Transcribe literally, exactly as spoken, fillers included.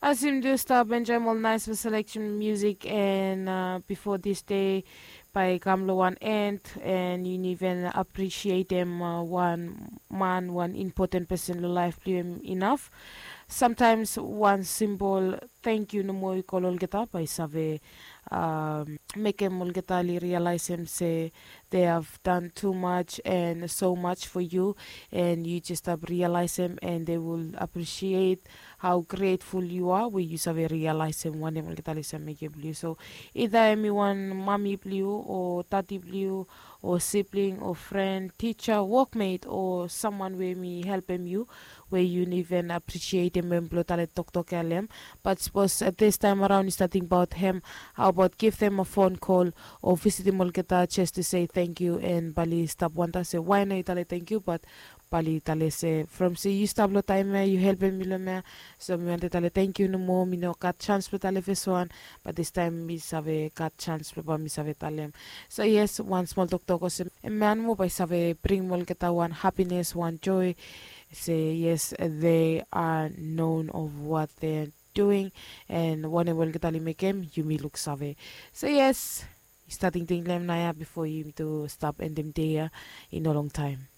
As him do stop enjoy more nice for selection music and uh, before this day by Kamlo one end and you even appreciate them uh, one man one important person in life play him enough. Sometimes one simple thank you no mo ikolol kita by save um, make him mulgetali realize him say they have done too much and so much for you and you just have realize him and they will appreciate how grateful you are when you save realize him one mulgetali se make blue. So either anyone mommy blue or tati blue or sibling or friend teacher workmate or someone where me help him you where you even appreciate him and blotale talk talk him. But suppose at this time around you starting about him, how about give them a phone call or visit him Molgeta just to say thank you and Bali stop one say why not itale thank you but Bali tale say from say you stop lo time you help him me so me want tale thank you no more me no got chance but tale first one but this time me save got chance but me save tale so yes one small talk talk was a man mo by save bring Molgeta one happiness one joy say yes they are known of what they're doing and one will get ali make him you me look save so yes starting to them naya before you to stop and them there in a long time.